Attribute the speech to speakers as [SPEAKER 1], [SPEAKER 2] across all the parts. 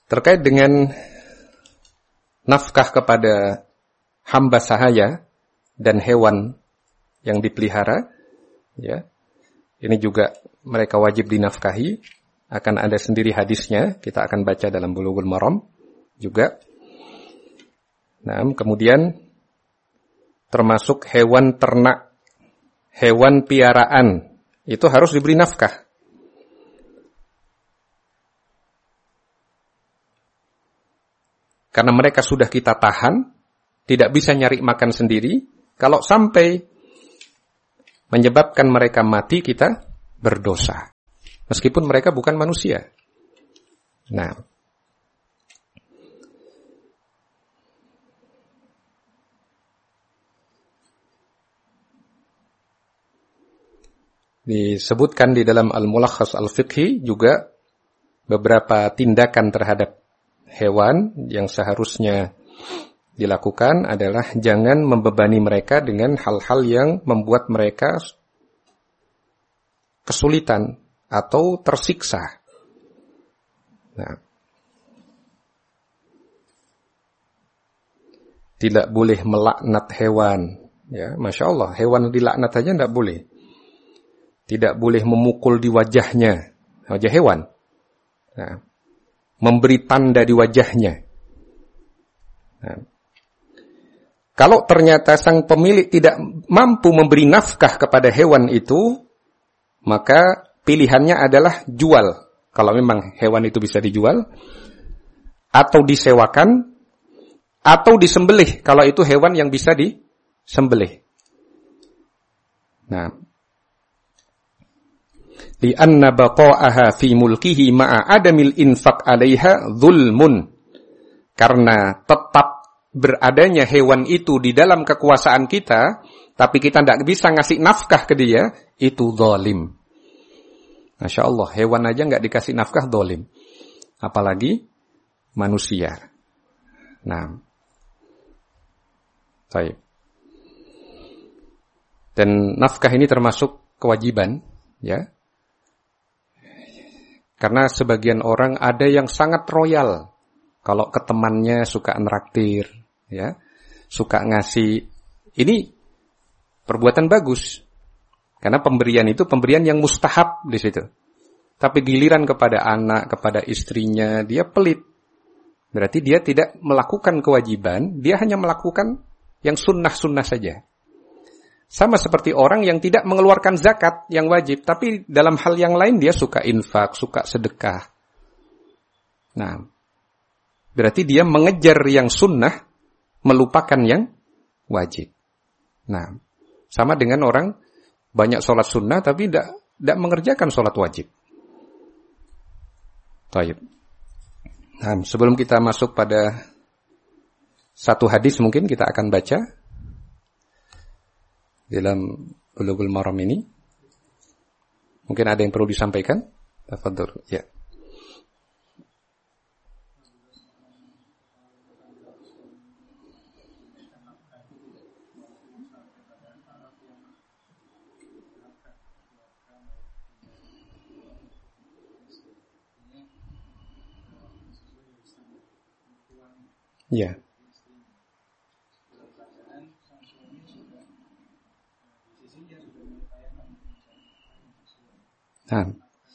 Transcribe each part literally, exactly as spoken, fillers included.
[SPEAKER 1] Terkait dengan nafkah kepada hamba sahaya dan hewan yang dipelihara, ya, ini juga mereka wajib dinafkahi. Akan ada sendiri hadisnya, kita akan baca dalam Bulughul Maram juga. Nah, kemudian termasuk hewan ternak, hewan piaraan, itu harus diberi nafkah. Karena mereka sudah kita tahan, tidak bisa nyari makan sendiri. Kalau sampai menyebabkan mereka mati, kita berdosa. Meskipun mereka bukan manusia. Nah, disebutkan di dalam Al-Mulakhas Al-Fiqhi juga beberapa tindakan terhadap hewan yang seharusnya dilakukan adalah jangan membebani mereka dengan hal-hal yang membuat mereka kesulitan atau tersiksa. Nah, tidak boleh melaknat hewan. Ya, Masya Allah, hewan dilaknat aja tidak boleh. Tidak boleh memukul di wajahnya, wajah hewan. Nah, memberi tanda di wajahnya. Nah, kalau ternyata sang pemilik tidak mampu memberi nafkah kepada hewan itu, maka pilihannya adalah jual. Kalau memang hewan itu bisa dijual, atau disewakan, atau disembelih. Kalau itu hewan yang bisa disembelih. Nah, li'anna baqa'aha fi mulkihi ma'a adamil infaq 'alaiha dzulmun. Karena tetap beradanya hewan itu di dalam kekuasaan kita, tapi kita tidak bisa ngasih nafkah ke dia, itu zalim. Masya Allah, hewan aja nggak dikasih nafkah zalim. Apalagi manusia. Nah, baik. Dan nafkah ini termasuk kewajiban, ya. Karena sebagian orang ada yang sangat royal. Kalau ke temannya suka nraktir, ya, suka ngasih. Ini perbuatan bagus. Karena pemberian itu pemberian yang mustahab di situ. Tapi giliran kepada anak, kepada istrinya, dia pelit. Berarti dia tidak melakukan kewajiban, dia hanya melakukan yang sunnah-sunnah saja. Sama seperti orang yang tidak mengeluarkan zakat yang wajib, tapi dalam hal yang lain dia suka infak, suka sedekah. Nah, berarti dia mengejar yang sunnah, melupakan yang wajib. Nah, sama dengan orang banyak sholat sunnah, tapi tidak tidak mengerjakan sholat wajib. Baik. Nah, sebelum kita masuk pada satu hadis mungkin kita akan baca dalam Bulughul Maram ini. Mungkin ada yang perlu disampaikan? Tafadhol. Ya. Ya. Nah.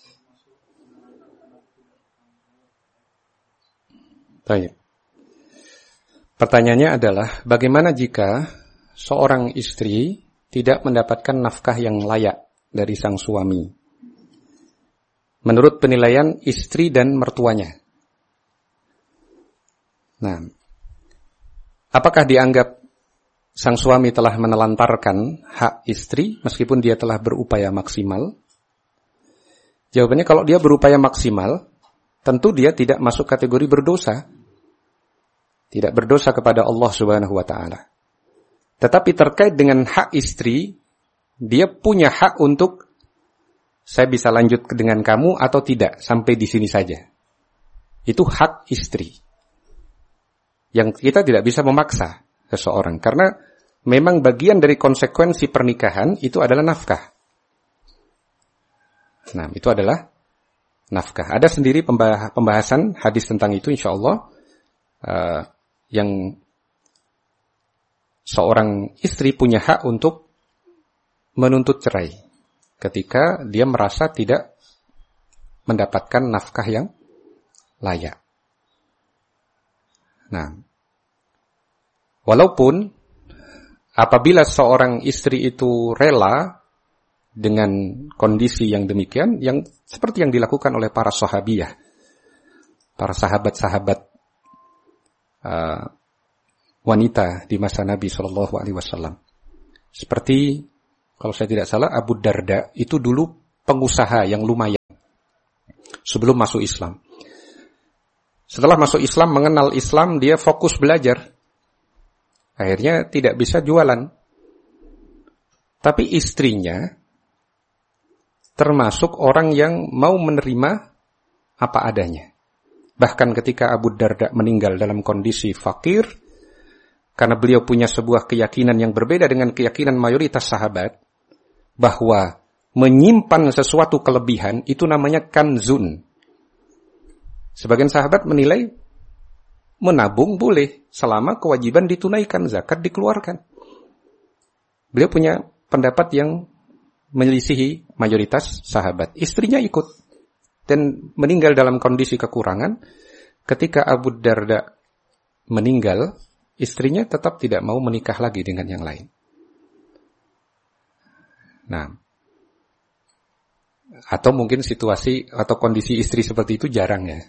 [SPEAKER 1] Baik. Pertanyaannya adalah, bagaimana jika seorang istri tidak mendapatkan nafkah yang layak dari sang suami? Menurut penilaian istri dan mertuanya. Nah, apakah dianggap sang suami telah menelantarkan hak istri meskipun dia telah berupaya maksimal? Jawabannya, kalau dia berupaya maksimal, tentu dia tidak masuk kategori berdosa. Tidak berdosa kepada Allah Subhanahu wa taala. Tetapi terkait dengan hak istri, dia punya hak untuk, saya bisa lanjut dengan kamu atau tidak, sampai di sini saja. Itu hak istri. Yang kita tidak bisa memaksa seseorang. Karena memang bagian dari konsekuensi pernikahan itu adalah nafkah. Nah, itu adalah nafkah. Ada sendiri pembahasan hadis tentang itu insyaallah uh, yang seorang istri punya hak untuk menuntut cerai ketika dia merasa tidak mendapatkan nafkah yang layak. Nah, walaupun apabila seorang istri itu rela dengan kondisi yang demikian, yang seperti yang dilakukan oleh para sahabiyah, para sahabat-sahabat uh, wanita di masa Nabi shallallahu alaihi wasallam. Seperti, kalau saya tidak salah, Abu Darda itu dulu pengusaha yang lumayan sebelum masuk Islam. Setelah masuk Islam, mengenal Islam, dia fokus belajar. Akhirnya tidak bisa jualan. Tapi istrinya termasuk orang yang mau menerima apa adanya. Bahkan ketika Abu Darda meninggal dalam kondisi fakir, karena beliau punya sebuah keyakinan yang berbeda dengan keyakinan mayoritas sahabat, bahwa menyimpan sesuatu kelebihan itu namanya kanzun. Sebagian sahabat menilai menabung boleh selama kewajiban ditunaikan, zakat dikeluarkan. Beliau punya pendapat yang menyelisihi mayoritas sahabat. Istrinya ikut dan meninggal dalam kondisi kekurangan. Ketika Abu Darda meninggal, istrinya tetap tidak mau menikah lagi dengan yang lain. Nah, atau mungkin situasi atau kondisi istri seperti itu jarang ya.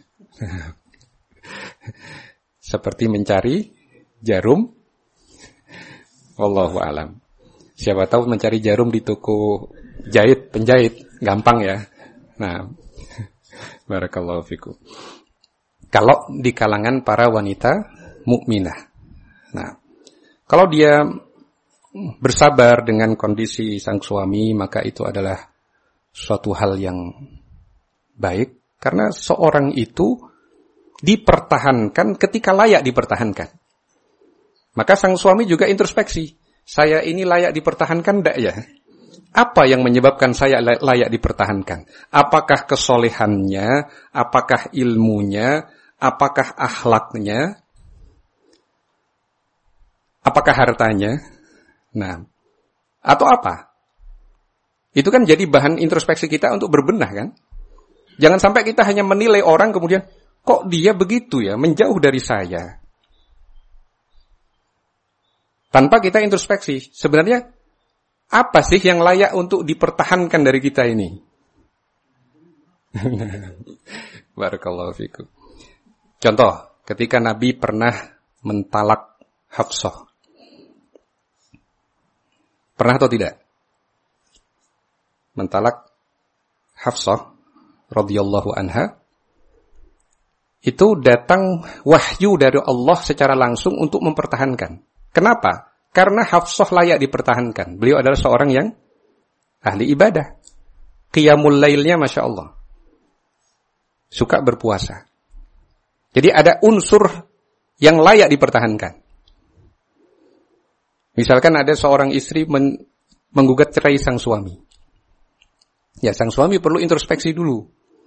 [SPEAKER 1] Seperti mencari jarum. Wallahu alam. Siapa tahu mencari jarum di toko jahit, penjahit, gampang ya. Nah, barakallahu fikum. Kalau di kalangan para wanita mukminah. Nah, kalau dia bersabar dengan kondisi sang suami, maka itu adalah suatu hal yang baik. Karena seorang itu dipertahankan ketika layak dipertahankan. Maka sang suami juga introspeksi. Saya ini layak dipertahankan enggak ya? Apa yang menyebabkan saya layak dipertahankan? Apakah kesolehannya? Apakah ilmunya? Apakah akhlaknya? Apakah hartanya? Nah, atau apa? Itu kan jadi bahan introspeksi kita untuk berbenah kan? Jangan sampai kita hanya menilai orang kemudian, kok dia begitu ya, menjauh dari saya. Tanpa kita introspeksi, sebenarnya apa sih yang layak untuk dipertahankan dari kita ini? Barakallahu fikum. Contoh, ketika Nabi pernah mentalak Hafsah. Pernah atau tidak? Mentalak Hafsah radhiyallahu anha. Itu datang wahyu dari Allah secara langsung untuk mempertahankan. Kenapa? Karena Hafsah layak dipertahankan. Beliau adalah seorang yang ahli ibadah. Qiyamul lailnya Masya Allah. Suka berpuasa. Jadi ada unsur yang layak dipertahankan. Misalkan ada seorang istri men- menggugat cerai sang suami. Ya, sang suami perlu introspeksi dulu.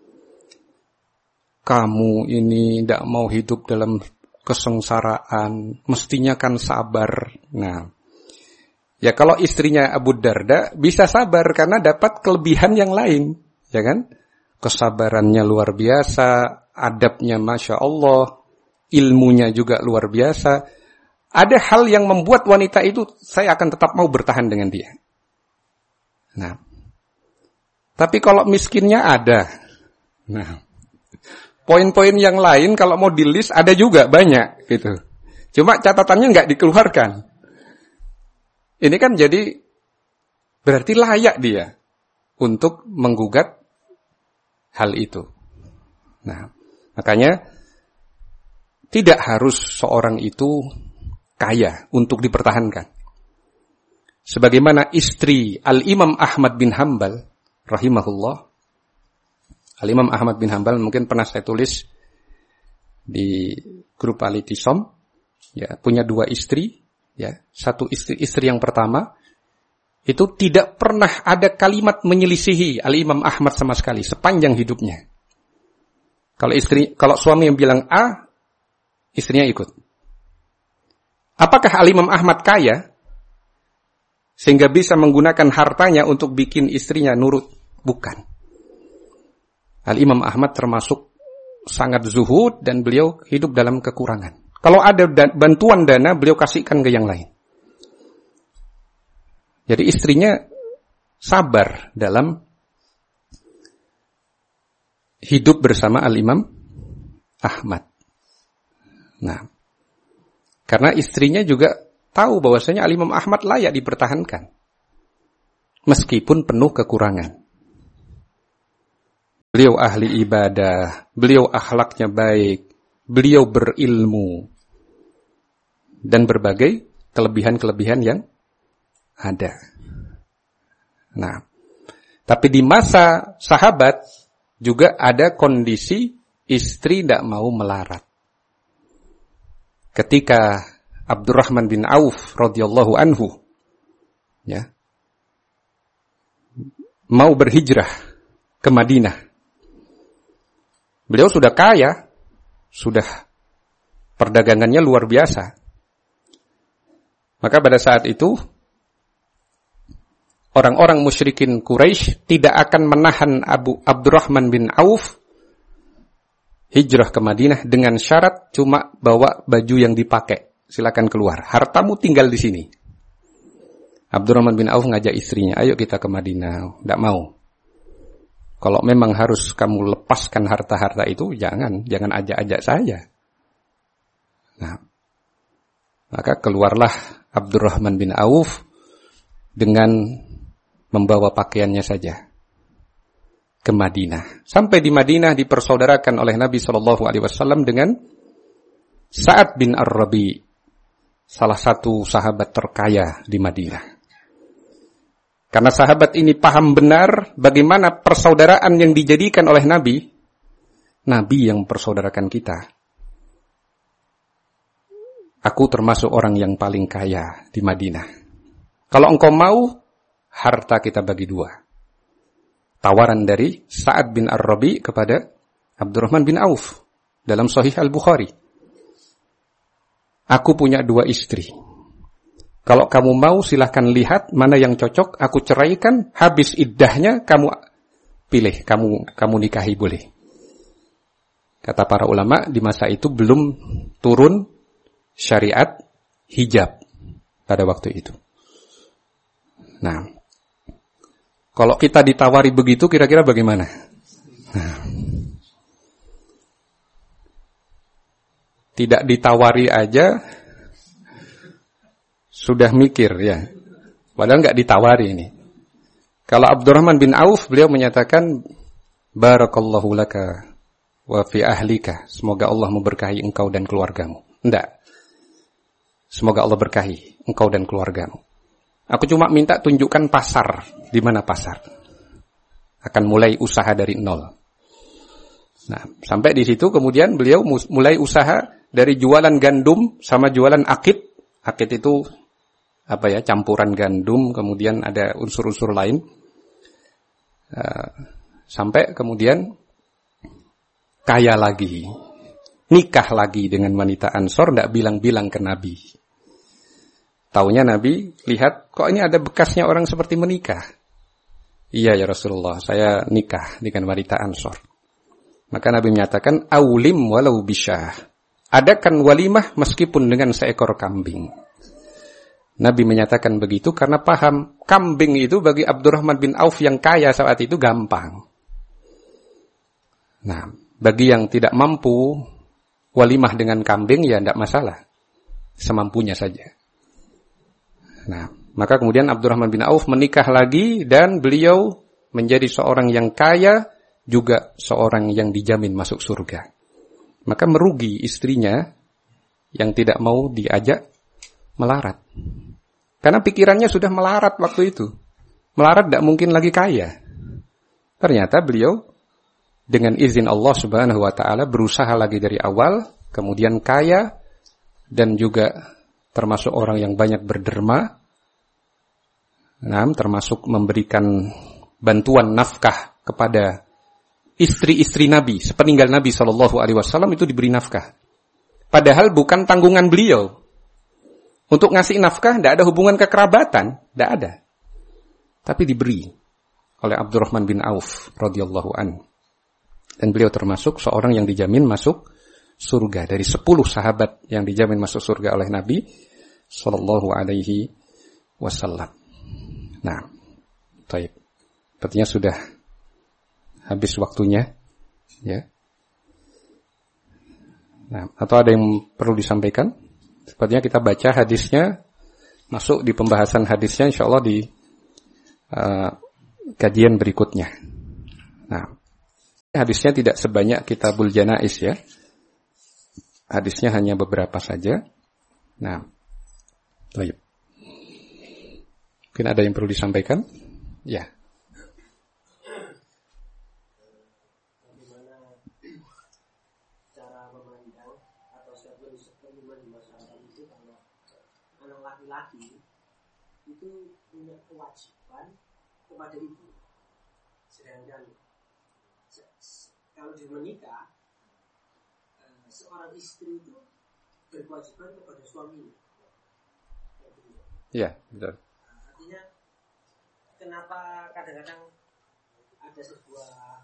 [SPEAKER 1] Kamu ini tidak mau hidup dalam kesengsaraan, mestinya kan sabar. Nah, ya kalau istrinya Abu Darda bisa sabar karena dapat kelebihan yang lain, ya kan? Kesabarannya luar biasa, adabnya Masya Allah, ilmunya juga luar biasa. Ada hal yang membuat wanita itu, saya akan tetap mau bertahan dengan dia. Nah, tapi kalau miskinnya ada. Nah, poin-poin yang lain kalau mau di list ada juga banyak gitu. Cuma catatannya nggak dikeluarkan. Ini kan jadi berarti layak dia untuk menggugat hal itu. Nah, makanya tidak harus seorang itu kaya untuk dipertahankan. Sebagaimana istri Al-Imam Ahmad bin Hanbal rahimahullah. Al-Imam Ahmad bin Hanbal mungkin pernah saya tulis di grup Al-Ittisom, ya, punya dua istri, ya. Satu istri istri yang pertama itu tidak pernah ada kalimat menyelisihi Al-Imam Ahmad sama sekali sepanjang hidupnya. Kalau istri, kalau suami yang bilang A, istrinya ikut. Apakah Al-Imam Ahmad kaya sehingga bisa menggunakan hartanya untuk bikin istrinya nurut? Bukan. Al-Imam Ahmad termasuk sangat zuhud dan beliau hidup dalam kekurangan. Kalau ada da- bantuan dana, beliau kasihkan ke yang lain. Jadi istrinya sabar dalam hidup bersama Al-Imam Ahmad. Nah, karena istrinya juga tahu bahwasanya Al-Imam Ahmad layak dipertahankan. Meskipun penuh kekurangan. Beliau ahli ibadah, beliau akhlaknya baik, beliau berilmu, dan berbagai kelebihan-kelebihan yang ada. Nah, tapi di masa sahabat juga ada kondisi istri tidak mau melarat. Ketika Abdurrahman bin Auf radhiyallahu anhu ya mau berhijrah ke Madinah. Beliau sudah kaya, sudah perdagangannya luar biasa. Maka pada saat itu orang-orang musyrikin Quraisy tidak akan menahan Abu Abdurrahman bin Auf hijrah ke Madinah dengan syarat cuma bawa baju yang dipakai. Silakan keluar. Hartamu tinggal di sini. Abdurrahman bin Auf ngajak istrinya, ayo kita ke Madinah. Tidak mau. Kalau memang harus kamu lepaskan harta-harta itu, jangan. Jangan ajak-ajak saya. Nah, maka keluarlah Abdurrahman bin Auf dengan membawa pakaiannya saja ke Madinah. Sampai di Madinah dipersaudarakan oleh Nabi shallallahu alaihi wasallam dengan Sa'ad bin Ar-Rabi, salah satu sahabat terkaya di Madinah. Karena sahabat ini paham benar bagaimana persaudaraan yang dijadikan oleh Nabi, Nabi yang mempersaudarakan kita. Aku termasuk orang yang paling kaya di Madinah. Kalau engkau mau, harta kita bagi dua. Tawaran dari Sa'ad bin Ar-Rabi kepada Abdurrahman bin Auf dalam Sahih Al-Bukhari. Aku punya dua istri. Kalau kamu mau silahkan lihat mana yang cocok, aku ceraikan, habis iddahnya kamu pilih, kamu kamu nikahi boleh. Kata para ulama, di masa itu belum turun syariat hijab pada waktu itu. Nah, kalau kita ditawari begitu kira-kira bagaimana? Nah, tidak ditawari aja sudah mikir ya. Padahal enggak ditawari ini. Kalau Abdurrahman bin Auf beliau menyatakan barakallahu laka wa fi ahlika. Semoga Allah memberkahi engkau dan keluargamu. Enggak. Semoga Allah berkahi engkau dan keluargamu. Aku cuma minta tunjukkan pasar. Di mana pasar? Akan mulai usaha dari nol. Nah, sampai di situ kemudian beliau mulai usaha dari jualan gandum sama jualan akid. Akid itu apa ya, campuran gandum, kemudian ada unsur-unsur lain. Uh, sampai kemudian kaya lagi. Nikah lagi dengan wanita Ansor, tidak bilang-bilang ke Nabi. Taunya Nabi lihat, kok ini ada bekasnya orang seperti menikah. Iya ya Rasulullah, saya nikah dengan wanita Ansor. Maka Nabi menyatakan, aulim walau bisyah. Adakan walimah meskipun dengan seekor kambing. Nabi menyatakan begitu karena paham kambing itu bagi Abdurrahman bin Auf yang kaya saat itu gampang. Nah, bagi yang tidak mampu walimah dengan kambing ya tidak masalah. Semampunya saja. Nah, maka kemudian Abdurrahman bin Auf menikah lagi dan beliau menjadi seorang yang kaya, juga seorang yang dijamin masuk surga. Maka merugi istrinya yang tidak mau diajak melarat. Karena pikirannya sudah melarat waktu itu. Melarat tidak mungkin lagi kaya. Ternyata beliau dengan izin Allah Subhanahu wa taala berusaha lagi dari awal, kemudian kaya dan juga termasuk orang yang banyak berderma. Nah, termasuk memberikan bantuan nafkah kepada istri-istri Nabi sepeninggal Nabi Shallallahu Alaihi Wasallam itu diberi nafkah. Padahal bukan tanggungan beliau. Untuk ngasih nafkah tidak ada hubungan kekerabatan, tidak ada. Tapi diberi oleh Abdurrahman bin Auf radhiyallahu an. Dan beliau termasuk seorang yang dijamin masuk surga dari sepuluh sahabat yang dijamin masuk surga oleh Nabi Shallallahu Alaihi Wasallam. Nah, baik. Sepertinya sudah habis waktunya, ya. Nah, atau ada yang perlu disampaikan? Sepertinya kita baca hadisnya, masuk di pembahasan hadisnya insyaallah di uh, kajian berikutnya. Nah, hadisnya tidak sebanyak Kitabul Janaiz ya. Hadisnya hanya beberapa saja. Nah, baik. Mungkin ada yang perlu disampaikan? Ya.
[SPEAKER 2] Laki-laki itu punya kewajiban kepada ibu, sedangkan kalau dia menikah, seorang istri itu berkewajiban kepada suaminya.
[SPEAKER 1] Iya, betul.
[SPEAKER 2] Artinya kenapa kadang-kadang ada sebuah